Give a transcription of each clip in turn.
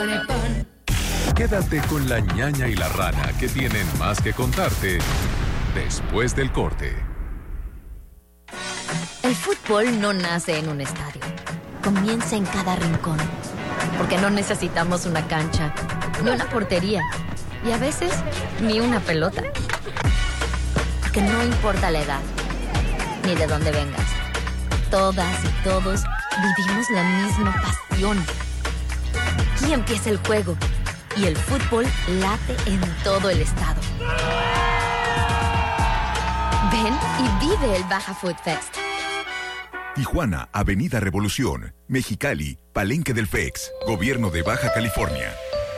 Quédate con la ñaña y la rana, que tienen más que contarte después del corte. El fútbol no nace en un estadio. Comienza en cada rincón. Porque no necesitamos una cancha, ni una portería, y a veces ni una pelota. Porque no importa la edad, ni de dónde vengas. Todas y todos vivimos la misma pasión. Aquí empieza el juego. Y el fútbol late en todo el estado. Ven y vive el Baja Food Fest. Tijuana, Avenida Revolución. Mexicali, Palenque del FEX. Gobierno de Baja California.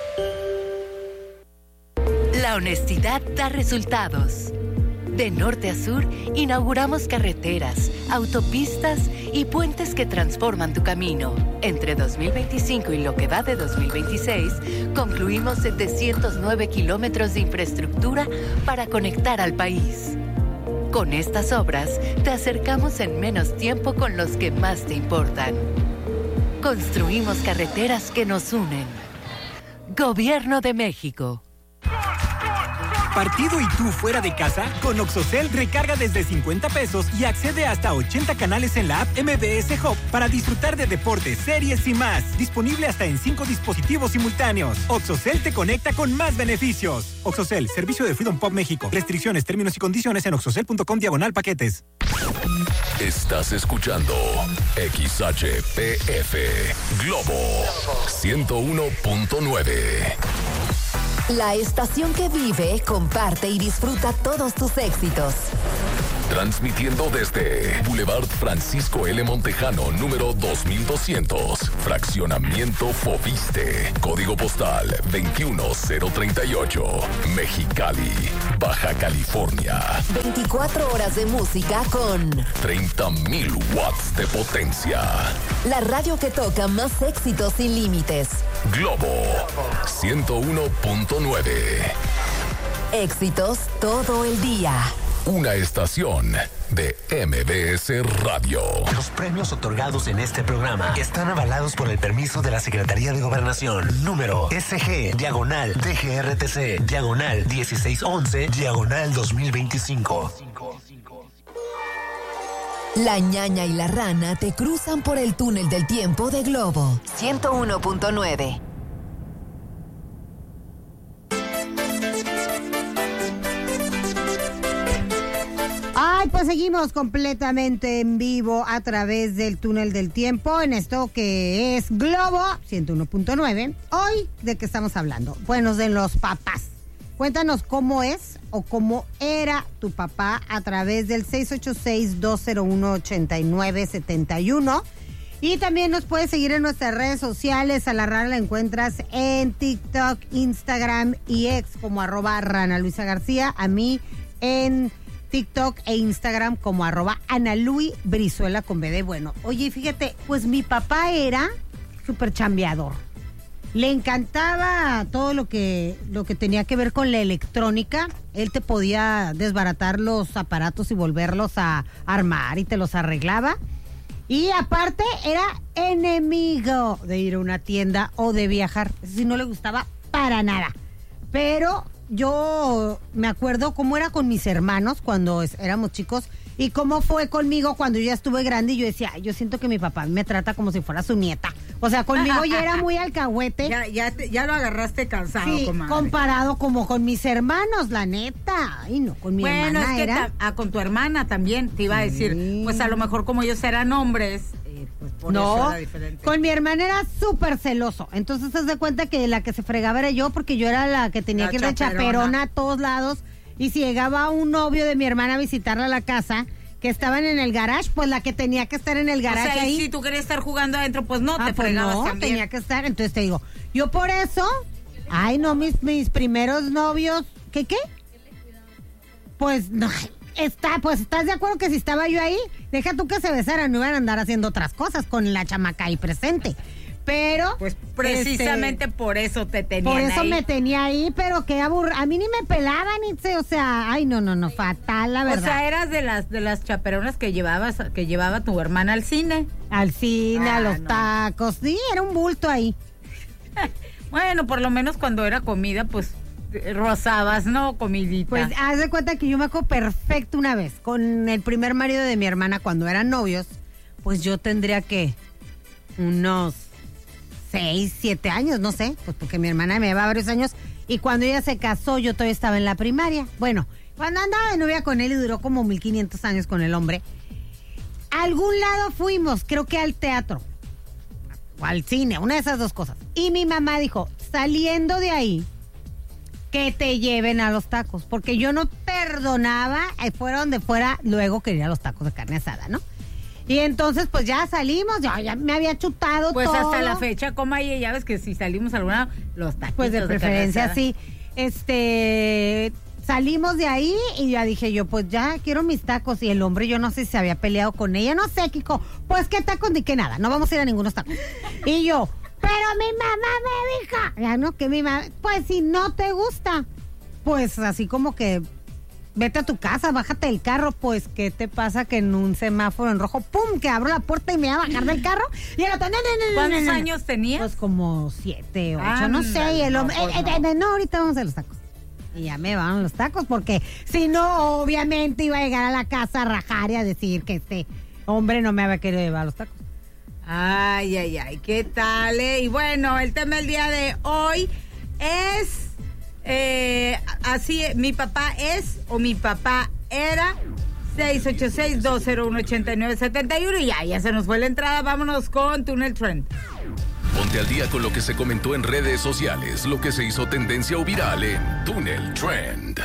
La honestidad da resultados. De norte a sur, inauguramos carreteras, autopistas y puentes que transforman tu camino. Entre 2025 y lo que va de 2026, concluimos 709 kilómetros de infraestructura para conectar al país. Con estas obras, te acercamos en menos tiempo con los que más te importan. Construimos carreteras que nos unen. Gobierno de México. ¿Partido y tú fuera de casa? Con Oxocel recarga desde 50 pesos y accede hasta 80 canales en la app MBS Hub para disfrutar de deportes, series y más. Disponible hasta en 5 dispositivos simultáneos. Oxocel te conecta con más beneficios. Oxocel, servicio de Freedom Pop México. Restricciones, términos y condiciones en oxocel.com/paquetes. Estás escuchando XHPF Globo 101.9. La estación que vive, comparte y disfruta todos tus éxitos. Transmitiendo desde Boulevard Francisco L. Montejano, número 2200, Fraccionamiento Fobiste, Código Postal 21038, Mexicali, Baja California. 24 horas de música con 30,000 watts de potencia. La radio que toca más éxitos sin límites. Globo 101.9. Éxitos todo el día. Una estación de MBS Radio. Los premios otorgados en este programa están avalados por el permiso de la Secretaría de Gobernación. Número SG/DGRTC/1611/2025. La ñaña y la rana te cruzan por el túnel del tiempo de Globo 101.9. Ay, pues seguimos completamente en vivo a través del túnel del tiempo en esto que es Globo 101.9. Hoy, ¿de qué estamos hablando? Bueno, de los papás. Cuéntanos cómo es o cómo era tu papá a través del 686-201-8971. Y también nos puedes seguir en nuestras redes sociales. A la Rana la encuentras en TikTok, Instagram y X como @RanaLuisaGarcía. A mí en TikTok e Instagram como @AnaLuiBrizuela con B de bueno. Oye, fíjate, pues mi papá era súper chambeador. Le encantaba todo lo que tenía que ver con la electrónica. Él te podía desbaratar los aparatos y volverlos a armar y te los arreglaba. Y aparte era enemigo de ir a una tienda o de viajar. Eso sí no le gustaba para nada. Pero yo me acuerdo cómo era con mis hermanos cuando éramos chicos y cómo fue conmigo cuando yo ya estuve grande y yo decía, yo siento que mi papá me trata como si fuera su nieta. O sea, conmigo ya era muy alcahuete. Ya lo agarraste cansado, sí, comadre. Comparado como con mis hermanos, la neta. Ay, no, con mi hermana es que era... con tu hermana también te iba a decir, pues a lo mejor como ellos eran hombres, pues por eso era diferente. Con mi hermana era súper celoso. Entonces se da cuenta que la que se fregaba era yo porque yo era la que tenía que ir de chaperona a todos lados. Y si llegaba un novio de mi hermana a visitarla a la casa, que estaban en el garage, pues la que tenía que estar en el garage, o sea, ahí. Si tú querías estar jugando adentro, pues no, te fregabas no, también. tenía que estar. Entonces te digo, yo por eso, mis primeros novios, ¿qué? Pues no, pues estás de acuerdo que si estaba yo ahí, deja tú que se besaran, no iban a andar haciendo otras cosas con la chamaca ahí presente. Pero pues precisamente por eso te tenían ahí. Por eso me tenía ahí, pero qué aburrido. A mí ni me pelaban, o sea, ay, no, fatal, la verdad. O sea, eras de las chaperonas que llevaba tu hermana al cine. Al cine, a los tacos, sí, era un bulto ahí. Bueno, por lo menos cuando era comida, pues rozabas, ¿no? Comidita. Pues haz de cuenta que yo me acuerdo perfecto una vez con el primer marido de mi hermana cuando eran novios, pues yo tendría que unos 6, 7 años, no sé, pues porque mi hermana me lleva varios años y cuando ella se casó yo todavía estaba en la primaria. Bueno, cuando andaba de novia con él y duró como 1500 años con el hombre, a algún lado fuimos, creo que al teatro o al cine, una de esas dos cosas. Y mi mamá dijo, saliendo de ahí, que te lleven a los tacos, porque yo no perdonaba, fuera donde fuera, luego quería los tacos de carne asada, ¿no? Y entonces, pues ya salimos, ya me había chutado pues todo. Pues hasta la fecha, coma y ya ves que si salimos a alguna, los tacos. Pues de preferencia, sí. Salimos de ahí y ya dije yo, pues ya quiero mis tacos. Y el hombre, yo no sé si se había peleado con ella, no sé, Kiko. Pues qué tacos ni qué nada, no vamos a ir a ningunos tacos. Y yo, pero mi mamá me dijo, ya no, que mi mamá, pues si no te gusta, pues así como que vete a tu casa, bájate del carro, pues ¿qué te pasa que en un semáforo en rojo, pum, que abro la puerta y me voy a bajar del carro? Y el otro, ¿cuántos años tenías? Pues como 7, 8, no sé, y el hombre, no, ahorita vamos a los tacos. Y ya me van los tacos, porque si no, obviamente iba a llegar a la casa a rajar y a decir que este hombre no me había querido llevar a los tacos. Ay, ¿qué tal? Y bueno, el tema del día de hoy es así, mi papá es o mi papá era 686-201-8971 y ya se nos fue la entrada. Vámonos con Túnel Trend. Ponte al día con lo que se comentó en redes sociales, lo que se hizo tendencia o viral en Túnel Trend.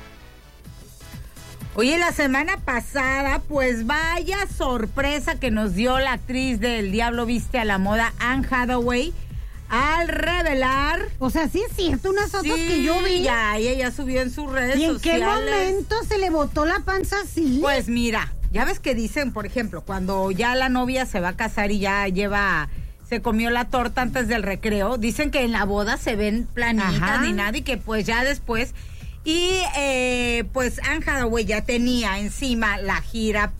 Oye, la semana pasada, pues vaya sorpresa que nos dio la actriz del Diablo Viste a la Moda, Anne Hathaway, al revelar... O sea, sí es cierto, unas fotos que yo vi. Ya, ella subió en sus redes sociales. ¿Y en qué momento se le botó la panza así? Pues mira, ya ves que dicen, por ejemplo, cuando ya la novia se va a casar y ya se comió la torta antes del recreo, dicen que en la boda se ven planitas ni nada y que pues ya después... Y pues Anne Hathaway ya tenía encima la gira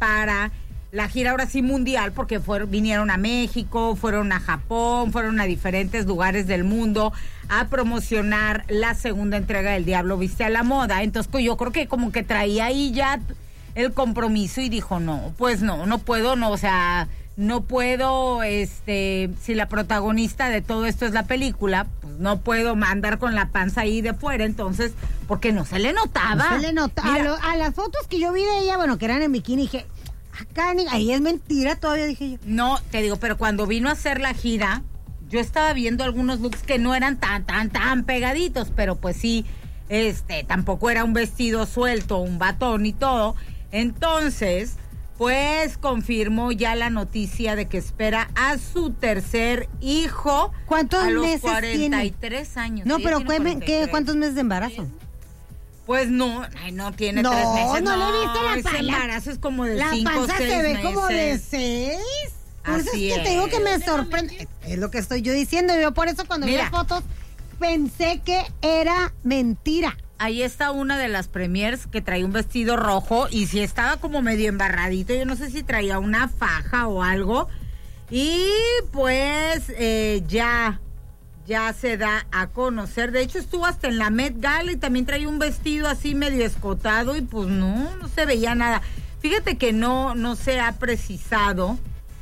ahora sí mundial, porque vinieron a México, fueron a Japón, fueron a diferentes lugares del mundo a promocionar la segunda entrega del Diablo Viste a la Moda. Entonces pues yo creo que como que traía ahí ya el compromiso y dijo, no, pues no puedo, o sea... No puedo, si la protagonista de todo esto es la película, pues no puedo andar con la panza ahí de fuera, entonces, porque no se le notaba. No se le notaba. A las fotos que yo vi de ella, bueno, que eran en bikini, dije, acá, ahí es mentira todavía, dije yo. No, te digo, pero cuando vino a hacer la gira, yo estaba viendo algunos looks que no eran tan pegaditos, pero pues sí, tampoco era un vestido suelto, un batón y todo, entonces... Pues confirmó ya la noticia de que espera a su tercer hijo. ¿Cuántos meses tiene? A los 43 años. No, pero ¿cuántos meses de embarazo? Pues no tiene 3 meses. No le viste la panza. Ese embarazo es como de 5 o 6 meses. La panza se ve como de 6. Por eso es que te digo que me sorprende. Es lo que estoy yo diciendo. Yo por eso cuando vi las fotos pensé que era mentira. Ahí está una de las premiers que traía un vestido rojo y sí estaba como medio embarradito. Yo no sé si traía una faja o algo. Y pues ya se da a conocer. De hecho estuvo hasta en la Met Gala y también traía un vestido así medio escotado y pues no se veía nada. Fíjate que no se ha precisado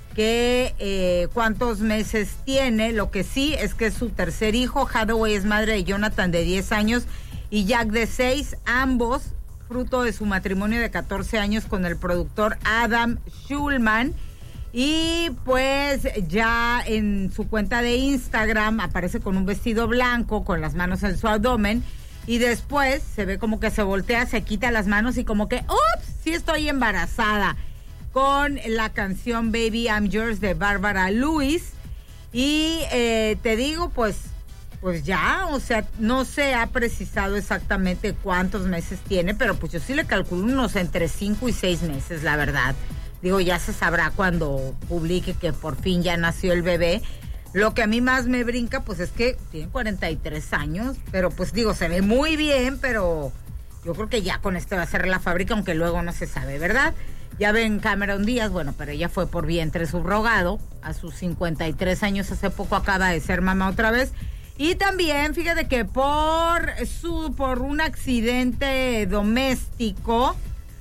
que cuántos meses tiene. Lo que sí es que es su tercer hijo. Hathaway es madre de Jonathan de 10 años y Jack de 6, ambos fruto de su matrimonio de 14 años con el productor Adam Schulman. Y pues ya en su cuenta de Instagram aparece con un vestido blanco con las manos en su abdomen y después se ve como que se voltea, se quita las manos y como que ¡ups! Sí estoy embarazada, con la canción Baby I'm Yours de Barbara Lewis. Y te digo, pues ya, o sea, no se ha precisado exactamente cuántos meses tiene, pero pues yo sí le calculo unos entre 5 y 6 meses, la verdad. Digo, ya se sabrá cuando publique que por fin ya nació el bebé. Lo que a mí más me brinca, pues es que tiene 43 años, pero pues digo, se ve muy bien, pero yo creo que ya con este va a ser la fábrica, aunque luego no se sabe, ¿verdad? Ya ven Cameron Díaz, bueno, pero ella fue por vientre subrogado, a sus 53 años hace poco acaba de ser mamá otra vez. Y también, fíjate que por un accidente doméstico,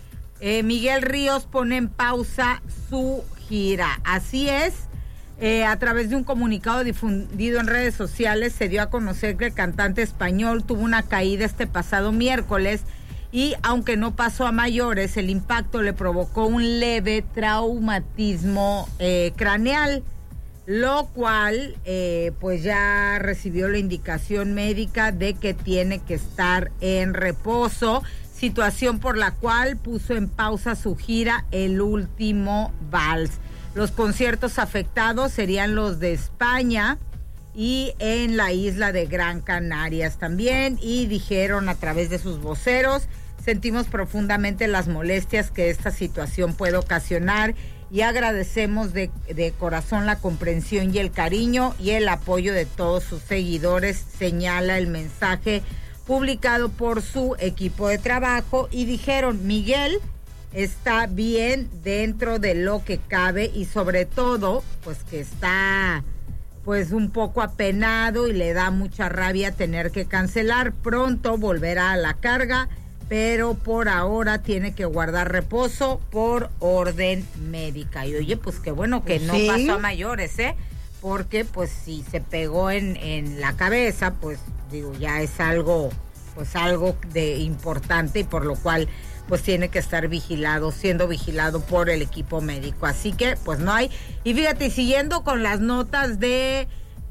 Miguel Ríos pone en pausa su gira. Así es. A través de un comunicado difundido en redes sociales se dio a conocer que el cantante español tuvo una caída este pasado miércoles y aunque no pasó a mayores, el impacto le provocó un leve traumatismo craneal, lo cual pues ya recibió la indicación médica de que tiene que estar en reposo, situación por la cual puso en pausa su gira El Último Vals. Los conciertos afectados serían los de España y en la isla de Gran Canarias también, y dijeron a través de sus voceros: sentimos profundamente las molestias que esta situación puede ocasionar y agradecemos de corazón la comprensión y el cariño y el apoyo de todos sus seguidores, señala el mensaje publicado por su equipo de trabajo, y dijeron: Miguel está bien dentro de lo que cabe y sobre todo pues que está pues un poco apenado y le da mucha rabia tener que cancelar. Pronto volverá a la carga, pero por ahora tiene que guardar reposo por orden médica. Y oye, pues qué bueno que no pasó a mayores, porque pues si se pegó en la cabeza, pues digo, ya es algo de importante, y por lo cual pues tiene que estar siendo vigilado por el equipo médico. Así que pues no hay. Y fíjate, siguiendo con las notas de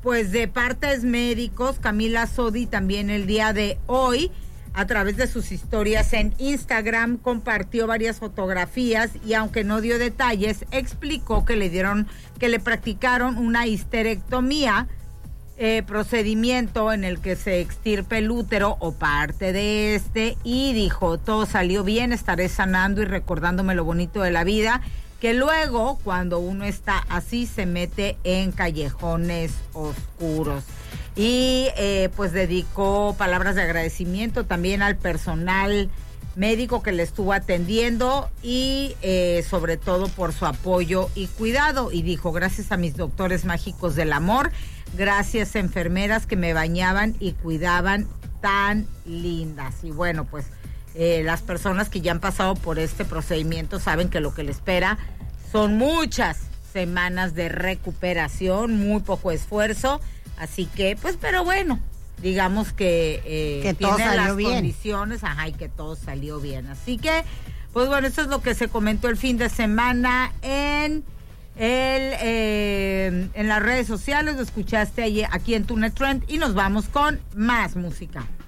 partes médicos, Camila Sodi también el día de hoy, a través de sus historias en Instagram, compartió varias fotografías y aunque no dio detalles, explicó que le practicaron una histerectomía, procedimiento en el que se extirpe el útero o parte de este, y dijo: todo salió bien, estaré sanando y recordándome lo bonito de la vida, que luego cuando uno está así se mete en callejones oscuros. Y pues dedicó palabras de agradecimiento también al personal médico que le estuvo atendiendo y sobre todo por su apoyo y cuidado, y dijo: gracias a mis doctores mágicos del amor, gracias a enfermeras que me bañaban y cuidaban, tan lindas. Y bueno, pues las personas que ya han pasado por este procedimiento saben que lo que le espera son muchas semanas de recuperación, muy poco esfuerzo, así que pues, pero bueno, digamos que tiene las condiciones, y que todo salió bien. Así que, pues bueno, eso es lo que se comentó el fin de semana en las redes sociales. Lo escuchaste aquí en TUNET Trend y nos vamos con más música.